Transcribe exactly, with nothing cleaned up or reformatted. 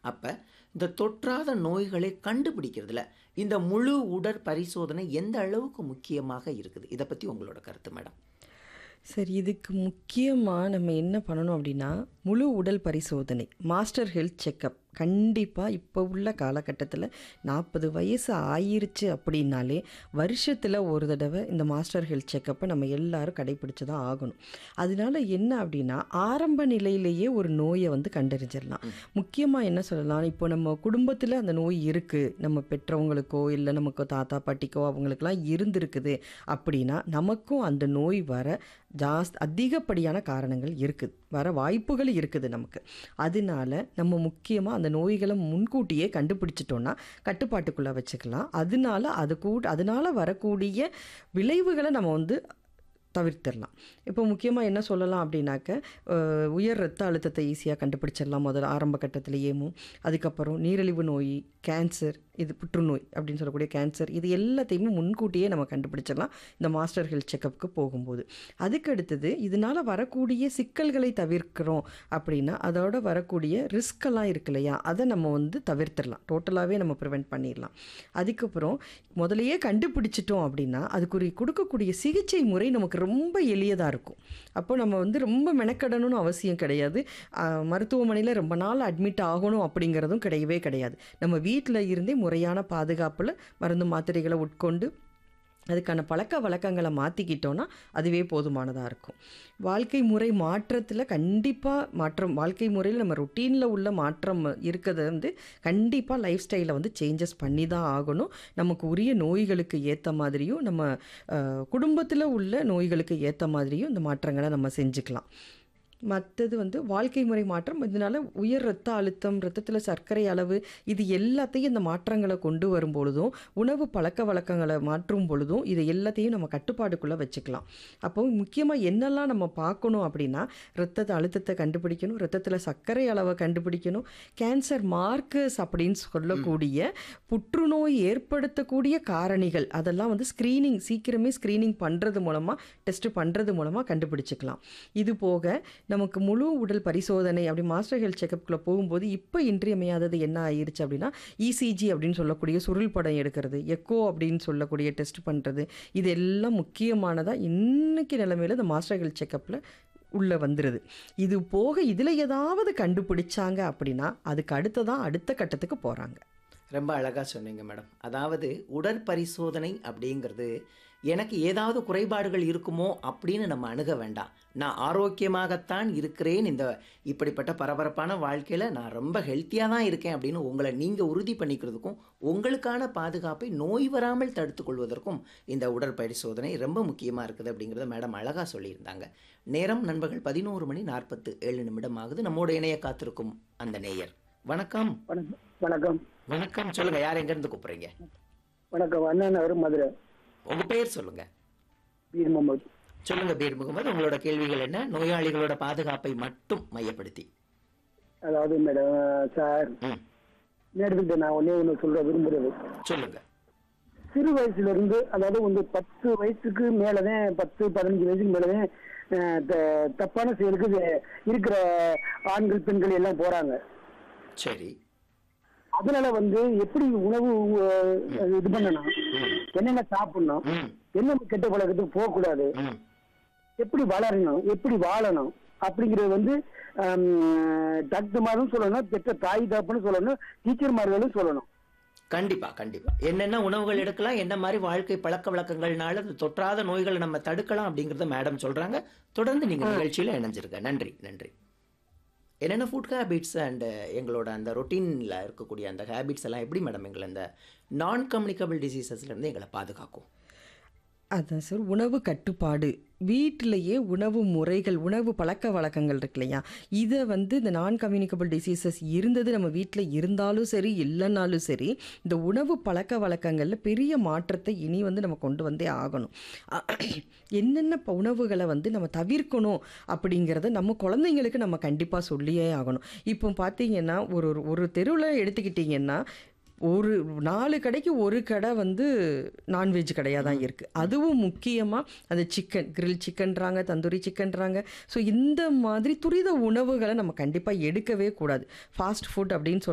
அப்போ இந்த தொற்றாத நோய்களை கண்டுபிடிக்கிறதுல இந்த முழு உடற் பரிசோதனை எந்த அளவுக்கு முக்கியமாக இருக்குது? இதை பற்றி உங்களோட கருத்து மேடம். சரி, இதுக்கு முக்கியமாக நம்ம என்ன பண்ணணும் அப்படின்னா, முழு உடல் பரிசோதனை, மாஸ்டர் ஹெல்த் செக்கப் கண்டிப்பாக இப்போ உள்ள காலகட்டத்தில் நாற்பது வயசு ஆயிருச்சு அப்படின்னாலே வருஷத்தில் ஒரு தடவை இந்த மாஸ்டர் ஹெல்த் செக்கப்பை நம்ம எல்லாரும் கடைப்பிடிச்சு தான் ஆகணும். அதனால என்ன அப்படின்னா, ஆரம்ப நிலையிலேயே ஒரு நோயை வந்து கண்டறிஞ்சிடலாம். முக்கியமாக என்ன சொல்லலாம், இப்போ நம்ம குடும்பத்தில் அந்த நோய் இருக்குது, நம்ம பெற்றவங்களுக்கோ இல்லை நமக்கு தாத்தா பாட்டிக்கோ அவங்களுக்கெல்லாம் இருந்திருக்குது அப்படின்னா நமக்கும் அந்த நோய் வர ஜாஸ்தி அதிகப்படியான காரணங்கள் இருக்குது, வர வாய்ப்புகள் இருக்குது நமக்கு. அதனால நம்ம முக்கியமாக அந்த நோய்களை முன்கூட்டியே கண்டுபிடிச்சிட்டோன்னா கட்டுப்பாட்டுக்குள்ளே வச்சுக்கலாம். அதனால அது கூட அதனால் வரக்கூடிய விளைவுகளை நம்ம வந்து தவிர்த்திடலாம். இப்போ முக்கியமாக என்ன சொல்லலாம் அப்படின்னாக்க, உயர் ரத்த அழுத்தத்தை ஈஸியாக கண்டுபிடிச்சிடலாம் முதல்ல ஆரம்ப கட்டத்திலேயேவும். அதுக்கப்புறம் நீரிழிவு நோய், கேன்சர், இது புற்றுநோய் அப்படின்னு சொல்லக்கூடிய கேன்சர், இது எல்லாத்தையுமே முன்கூட்டியே நம்ம கண்டுபிடிச்சிடலாம் இந்த மாஸ்டர் ஹெல்த் செக்கப்புக்கு போகும்போது. அதுக்கு அடுத்தது இதனால் வரக்கூடிய சிக்கல்களை தவிர்க்கிறோம் அப்படின்னா அதோட வரக்கூடிய ரிஸ்கெல்லாம் இருக்கு இல்லையா, அதை நம்ம வந்து தவிர்த்திடலாம், டோட்டலாகவே நம்ம ப்ரிவெண்ட் பண்ணிடலாம். அதுக்கப்புறம் முதலையே கண்டுபிடிச்சிட்டோம் அப்படின்னா அதுக்குரிய கொடுக்கக்கூடிய சிகிச்சை முறை நமக்கு ரொம்ப எளியதாக இருக்கும். அப்போ நம்ம வந்து ரொம்ப மெனக்கடணும்னு அவசியம் கிடையாது, மருத்துவமனையில் ரொம்ப நாள் அட்மிட் ஆகணும் அப்படிங்கிறதும் கிடையவே கிடையாது. நம்ம வீட்டில் இருந்தே முறையான பாதுகாப்பில் மருந்து மாத்திரைகளை உட்கொண்டு அதுக்கான பழக்க வழக்கங்களை மாற்றிக்கிட்டோன்னா அதுவே போதுமானதாக இருக்கும். வாழ்க்கை முறை மாற்றத்தில் கண்டிப்பாக மாற்றம், வாழ்க்கை முறையில் நம்ம ரொட்டீனில் உள்ள மாற்றம் இருக்கிறத வந்து கண்டிப்பாக லைஃப் ஸ்டைலை வந்து சேஞ்சஸ் பண்ணி தான் ஆகணும். நமக்கு உரிய நோய்களுக்கு ஏற்ற மாதிரியும் நம்ம குடும்பத்தில் உள்ள நோய்களுக்கு ஏற்ற மாதிரியும் இந்த மாற்றங்களை நம்ம செஞ்சுக்கலாம். மற்றது வந்து வாழ்க்கை முறை மாற்றம், இதனால் உயர் ரத்த அழுத்தம், ரத்தத்தில் சர்க்கரை அளவு, இது எல்லாத்தையும் இந்த மாற்றங்களை கொண்டு வரும் பொழுதும் உணவு பழக்க வழக்கங்களை மாற்றும் பொழுதும் இது எல்லாத்தையும் நம்ம கட்டுப்பாடுக்குள்ளே வச்சுக்கலாம். அப்போ முக்கியமாக என்னெல்லாம் நம்ம பார்க்கணும் அப்படின்னா, ரத்த அழுத்தத்தை கண்டுபிடிக்கணும், ரத்தத்தில் சர்க்கரை அளவை கண்டுபிடிக்கணும், கேன்சர் மார்க்கர்ஸ் அப்படின்னு சொல்லக்கூடிய புற்றுநோய் ஏற்படுத்தக்கூடிய காரணிகள் அதெல்லாம் வந்து ஸ்க்ரீனிங் சீக்கிரமே ஸ்க்ரீனிங் பண்ணுறது மூலமாக, டெஸ்ட் பண்ணுறது மூலமாக கண்டுபிடிச்சிக்கலாம். இது போக நமக்கு முழு உடல் பரிசோதனை அப்படி மாஸ்டர் ஹெல்த் செக்கப்புக்குள்ளே போகும்போது இப்போ இன்றியமையாதது என்ன ஆயிடுச்சு அப்படின்னா, இசிஜி அப்படின்னு சொல்லக்கூடிய சுருள் படம் எடுக்கிறது, எக்கோ அப்படின்னு சொல்லக்கூடிய டெஸ்ட் பண்ணுறது, இது எல்லாம் முக்கியமானதாக இன்னைக்கு நிலைமையில் இந்த மாஸ்டர் ஹெல்த் செக்கப்பில் உள்ளே வந்துடுது. இது போக இதில் ஏதாவது கண்டுபிடிச்சாங்க அப்படின்னா அதுக்கு அடுத்ததான் அடுத்த கட்டத்துக்கு போகிறாங்க. ரொம்ப அழகாக சொன்னீங்க மேடம். அதாவது உடற்பரிசோதனை அப்படிங்கிறது எனக்கு ஏதாவது குறைபாடுகள் இருக்குமோ அப்படின்னு நம்ம அணுக வேண்டாம். நான் ஆரோக்கியமாகத்தான் இருக்கிறேன், இந்த இப்படிப்பட்ட பரபரப்பான வாழ்க்கையில் நான் ரொம்ப ஹெல்த்தியாக தான் இருக்கேன் அப்படின்னு உங்களை நீங்கள் உறுதி பண்ணிக்கிறதுக்கும் உங்களுக்கான பாதுகாப்பை நோய் வராமல் தடுத்துக்கொள்வதற்கும் இந்த உடற்பரிசோதனை ரொம்ப முக்கியமாக இருக்குது அப்படிங்கிறத மேடம் அழகாக சொல்லியிருந்தாங்க. நேரம் நண்பர்கள் பதினோரு மணி நாற்பத்து ஏழு நிமிடம் ஆகுது. நம்மோட இணைய காத்திருக்கும் அந்த நேயர். வணக்கம். வணக்கம். வணக்கம், சொல்லுங்க, யார் எங்கேருந்து கூப்பிட்றீங்க? வணக்கம், அண்ணன் நகர், மதுரை. உங்க பெயர் சொல்லுங்க. பீர் முகமது. சொல்லுங்க பீர் முகமது, உங்களோட கேள்விகள் என்ன? நோயாளிகளோட பாதுகாப்பை மட்டும் மையப்படுத்தி. அதாவது மேடம் சார், நேரத்துக்கு நான் ஒன்னே ஒன்று சொல்ல விரும்புறது. சொல்லுங்க. சிறு வயசுல இருந்து, அதாவது வந்து பத்து வயசுக்கு மேலதான், பத்து பதினஞ்சு வயசுக்கு மேலதான் தப்பான செயலுக்கு இருக்கிற ஆண்கள் பெண்கள் எல்லாம் போறாங்க. சரி. அதனால வந்து எப்படி உணவு இது பண்ணணும், என்னென்ன சாப்பிடணும், என்னென்ன கெட்ட பழக்கத்துக்கு போக கூடாது, எப்படி வளரணும், எப்படி வாழணும் அப்படிங்கறது வந்து டாக்டர்மாரும் சொல்லணும், பெற்ற தாய் தகப்பனும் சொல்லணும், டீச்சர்மார்களும் சொல்லணும். கண்டிப்பா கண்டிப்பா. என்னென்ன உணவுகள் எடுக்கலாம், என்ன மாதிரி வாழ்க்கை பழக்க வழக்கங்கள்னால தொற்றாத நோய்களை நம்ம தடுக்கலாம் அப்படிங்கறத மேடம் சொல்றாங்க. தொடர்ந்து நீங்க நிகழ்ச்சியில இணைஞ்சிருக்க. நன்றி நன்றி. என்னென்ன ஃபுட் ஹேபிட்ஸ் அண்ட் எங்களோட அந்த ரொட்டீனில் இருக்கக்கூடிய அந்த ஹேபிட்ஸ் எல்லாம் எப்படி மேடம் எங்களை இந்த நான் கம்யூனிகபிள் டிசீசஸ்லேருந்து எங்களை பாதுகாக்கும்? அதான் சார், உணவு கட்டுப்பாடு, வீட்டிலையே உணவு முறைகள், உணவு பழக்க வழக்கங்கள் இருக்கு இல்லையா, இதை வந்து இந்த நான் கம்யூனிகபிள் டிசீசஸ் இருந்தது நம்ம வீட்டில் இருந்தாலும் சரி இல்லைனாலும் சரி, இந்த உணவு பழக்க வழக்கங்களில் பெரிய மாற்றத்தை இனி வந்து நம்ம கொண்டு வந்தே ஆகணும். என்னென்ன உணவுகளை வந்து நம்ம தவிர்க்கணும் அப்படிங்கிறத நம்ம குழந்தைங்களுக்கு நம்ம கண்டிப்பாக சொல்லியே ஆகணும். இப்போ பார்த்தீங்கன்னா ஒரு ஒரு தெருவில் எடுத்துக்கிட்டிங்கன்னா ஒரு நாலு கடைக்கு ஒரு கடை வந்து நான்வெஜ் கடையாக தான் இருக்குது. அதுவும் முக்கியமாக அந்த சிக்கன், கிரில் சிக்கன்றாங்க, தந்தூரி சிக்கன்றாங்க. ஸோ இந்த மாதிரி துரித உணவுகளை நம்ம கண்டிப்பாக எடுக்கவே கூடாது. ஃபாஸ்ட் ஃபுட் அப்படின்னு